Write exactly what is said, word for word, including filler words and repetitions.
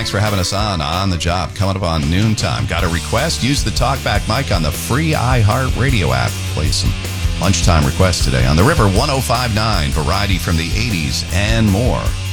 Thanks for having us on On the Job. Coming up on noontime. Got a request? Use the TalkBack mic on the free iHeartRadio app. Play some lunchtime requests today on the River one oh five point nine. Variety from the eighties and more.